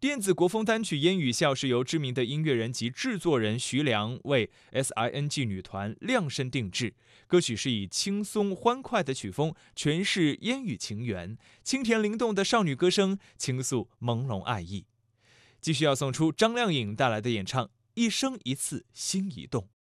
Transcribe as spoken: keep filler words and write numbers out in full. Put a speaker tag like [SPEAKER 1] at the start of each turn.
[SPEAKER 1] 电子国风单曲《烟雨笑》是由知名的音乐人及制作人徐良为 S I N G 女团量身定制。歌曲是以轻松欢快的曲风诠释烟雨情缘，清甜灵动的少女歌声倾诉朦胧爱意。继续要送出张靓颖带来的演唱《一生一次心一动》。